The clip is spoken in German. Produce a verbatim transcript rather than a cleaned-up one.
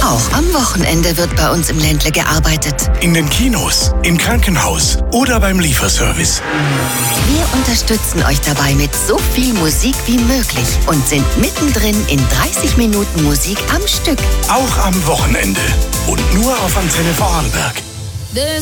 Auch am Wochenende wird bei uns im Ländle gearbeitet. In den Kinos, im Krankenhaus oder beim Lieferservice. Wir unterstützen euch dabei mit so viel Musik wie möglich und sind mittendrin in dreißig Minuten Musik am Stück. Auch am Wochenende. Und nur auf Antenne Vorarlberg.